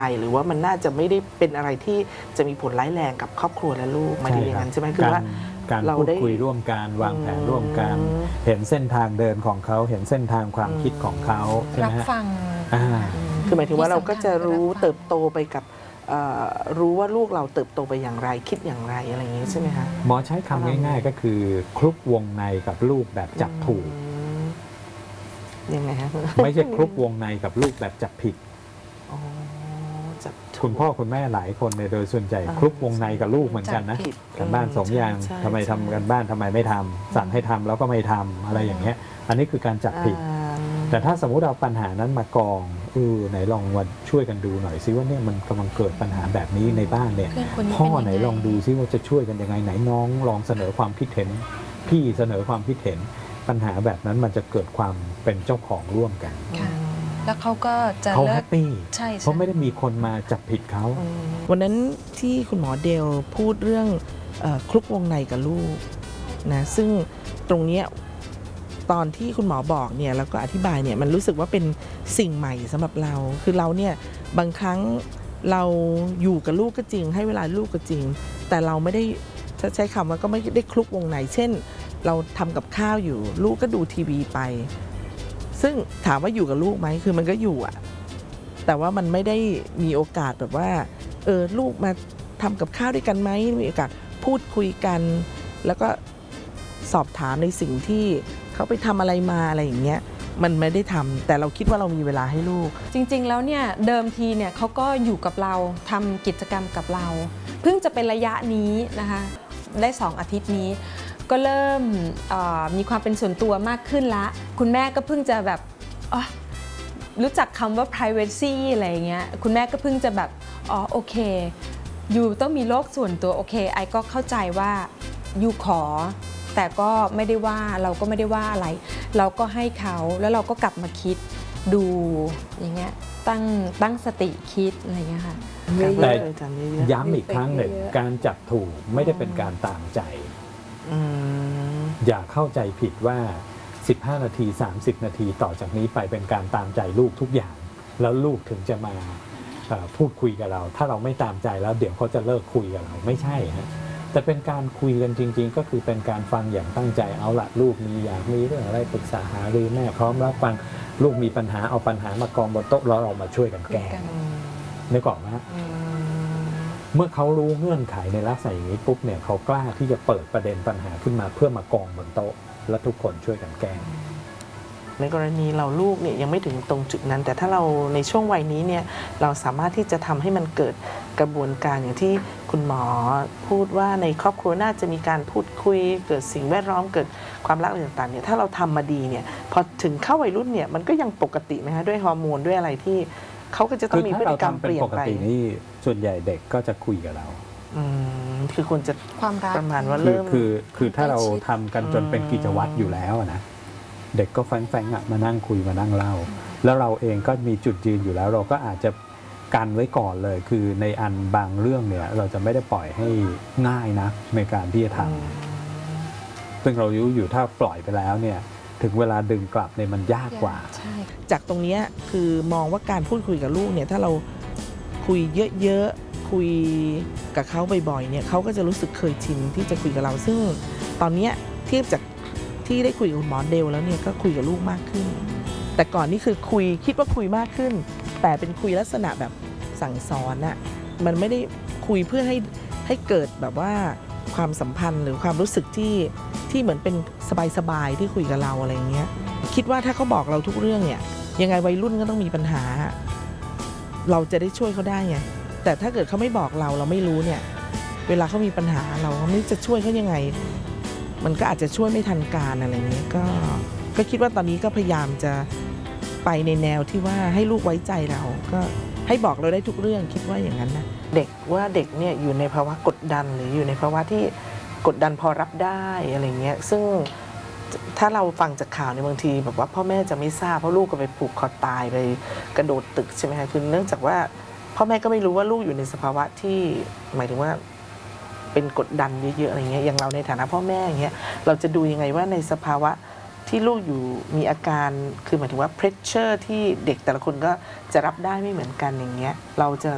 หรือว่ามันน่าจะไม่ได้เป็นอะไรที่จะมีผลร้ายแรงกับครอบครัวและลูกหมายถึงอย่างนั้นใช่ไหมคือว่าการพูดคุยร่วมกันวางแผนร่วมกันเห็นเส้นทางเดินของเขาเห็นเส้นทางความคิดของเขาใช่ไหมฮะรับฟังคือหมายถึงว่าเราก็จะรู้เติบโตไปกับรู้ว่าลูกเราเติบโตไปอย่างไรคิดอย่างไรอะไรอย่างนี้ใช่ไหมคะหมอใช้คำง่ายๆก็คือคลุกวงในกับลูกแบบจับถูกยังไงฮะไม่ใช่คลุกวงในกับลูกแบบจับผิดคุณพ่อคุณแม่หลายคนเนี่ยโดยส่วนใหญ่คลุกวงในกับลูกเหมือนกันนะกันบ้านสองอย่างทำไมทำกันบ้านทำไมไม่ทำสั่งให้ทำแล้วก็ไม่ทำอะไรอย่างเงี้ยอันนี้คือการจับผิดแต่ถ้าสมมุติเอาปัญหานั้นมากองไหนลองมาช่วยกันดูหน่อยซิว่าเนี่ยมันกำลังเกิดปัญหาแบบนี้ในบ้านเนี่ยพ่อไหนลองดูซิว่าจะช่วยกันยังไงไหนน้องลองเสนอความคิดเห็นพี่เสนอความคิดเห็นปัญหาแบบนั้นมันจะเกิดความเป็นเจ้าของร่วมกันแล้วเขาก็จะเขาแฮปปี้ใช่เพราะไม่ได้มีคนมาจับผิดเขาวันนั้นที่คุณหมอเดลพูดเรื่องคลุกวงในกับลูกนะซึ่งตรงนี้ตอนที่คุณหมอบอกเนี่ยแล้วก็อธิบายเนี่ยมันรู้สึกว่าเป็นสิ่งใหม่สำหรับเราคือเราเนี่ยบางครั้งเราอยู่กับลูกก็จริงให้เวลาลูกก็จริงแต่เราไม่ได้ใช้คำว่าก็ไม่ได้คลุกวงในเช่นเราทำกับข้าวอยู่ลูกก็ดูทีวีไปซึ่งถามว่าอยู่กับลูกไหมคือมันก็อยู่อะแต่ว่ามันไม่ได้มีโอกาสแบบว่าลูกมาทำกับข้าวด้วยกันไหมมีโอกาสพูดคุยกันแล้วก็สอบถามในสิ่งที่เขาไปทำอะไรมาอะไรอย่างเงี้ยมันไม่ได้ทำแต่เราคิดว่าเรามีเวลาให้ลูกจริงๆแล้วเนี่ยเดิมทีเนี่ยเขาก็อยู่กับเราทำกิจกรรมกับเราเพิ่งจะเป็นระยะนี้นะคะได้2 อาทิตย์นี้ก็เริ่มมีความเป็นส่วนตัวมากขึ้นละคุณแม่ก็เพิ่งจะแบบรู้จักคำว่า privacy อะไรเงี้ยคุณแม่ก็เพิ่งจะแบบโอเคอยู่ต้องมีโลกส่วนตัวโอเคไอก็เข้าใจว่าอยู่ขอแต่ก็ไม่ได้ว่าเราก็ไม่ได้ว่าอะไรเราก็ให้เขาแล้วเราก็กลับมาคิดดูอย่างเงี้ยตั้งสติคิดอะไรเงี้ยค่ะแต่ย้ำอีกครั้งหนึ่งการจับถูกไม่ได้เป็นการตามใจอย่าเข้าใจผิดว่า15 นาที30 นาทีต่อจากนี้ไปเป็นการตามใจลูกทุกอย่างแล้วลูกถึงจะมาพูดคุยกับเราถ้าเราไม่ตามใจแล้วเดี๋ยวเขาจะเลิกคุยกับเราไม่ใช่ฮะแต่เป็นการคุยกันจริงๆก็คือเป็นการฟังอย่างตั้งใจเอาละลูกอยากมีเรื่องอะไรปรึกษาหารือแม่พร้อมรับฟังลูกมีปัญหาเอาปัญหามากองบนโต๊ะเราออกมาช่วยกันแก้นึกออกไหมเมื่อเขารู้เงื่อนไขในลักษณะอย่างนี้ปุ๊บเนี่ยเขากล้าที่จะเปิดประเด็นปัญหาขึ้นมาเพื่อมากองบนโต๊ะและทุกคนช่วยกันแก้ในกรณีเราลูกเนี่ยยังไม่ถึงตรงจุดนั้นแต่ถ้าเราในช่วงวัยนี้เนี่ยเราสามารถที่จะทำให้มันเกิดกระบวนการอย่างที่คุณหมอพูดว่าในครอบครัวน่าจะมีการพูดคุยเกิดสิ่งแวดล้อมเกิดความรักอะไรต่างๆเนี่ยถ้าเราทำมาดีเนี่ยพอถึงเข้าวัยรุ่นเนี่ยมันก็ยังปกติไหมคะด้วยฮอร์โมนด้วยอะไรที่เขาก็จะต้องมีพฤติกรรมเปลี่ยนไปนี่ส่วนใหญ่เด็กก็จะคุยกับเราคือควรจะความรักประมาณว่าเริ่มคือถ้าเราทำกันจนเป็นกิจวัตรอยู่แล้วนะเด็กก็แฝงมานั่งคุยมานั่งเล่าแล้วเราเองก็มีจุดยืนอยู่แล้วเราก็อาจจะกันไว้ก่อนเลยคือในอันบางเรื่องเนี่ยเราจะไม่ได้ปล่อยให้ง่ายนะในการที่จะทำซึ่งเรารู้อยู่ถ้าปล่อยไปแล้วเนี่ยถึงเวลาดึงกลับเนี่ยมันยากกว่าจากตรงนี้คือมองว่าการพูดคุยกับลูกเนี่ยถ้าเราคุยเยอะๆคุยกับเขาบ่อยๆเนี่ยเขาก็จะรู้สึกเคยชินที่จะคุยกับเราซึ่งตอนนี้เทียบจากที่ได้คุยกับคุณหมอเดลแล้วเนี่ยก็คุยกับลูกมากขึ้นแต่ก่อนนี่คือคิดว่าคุยมากขึ้นแต่เป็นคุยลักษณะแบบสั่งสอนน่ะมันไม่ได้คุยเพื่อให้เกิดแบบว่าความสัมพันธ์หรือความรู้สึกที่เหมือนเป็นสบายๆที่คุยกับเราอะไรอย่างเงี้ยคิดว่าถ้าเขาบอกเราทุกเรื่องเนี่ยยังไงวัยรุ่นก็ต้องมีปัญหาเราจะได้ช่วยเขาได้ไงแต่ถ้าเกิดเขาไม่บอกเราไม่รู้เนี่ยเวลาเขามีปัญหาเราไม่จะช่วยเขายังไงมันก็อาจจะช่วยไม่ทันการอะไรเงี้ยก็คิดว่าตอนนี้ก็พยายามจะไปในแนวที่ว่าให้ลูกไว้ใจเราก็ให้บอกเราได้ทุกเรื่องคิดว่าอย่างนั้นนะเด็กเนี่ยอยู่ในภาวะกดดันหรืออยู่ในภาวะที่กดดันพอรับได้อะไรเงี้ยซึ่งถ้าเราฟังจากข่าวในบางทีแบบว่าพ่อแม่จะไม่ทราบเพราะลูกก็ไปผูกคอตายไปกระโดดตึกใช่ไหมคะคือเนื่องจากว่าพ่อแม่ก็ไม่รู้ว่าลูกอยู่ในสภาวะที่หมายถึงว่าเป็นกดดันเยอะๆอะไรเงี้ยอย่างเราในฐานะพ่อแม่อย่างเงี้ยเราจะดูยังไงว่าในสภาวะที่ลูกอยู่มีอาการคือหมายถึงว่า pressure ที่เด็กแต่ละคนก็จะรับได้ไม่เหมือนกันอย่างเงี้ยเราจะ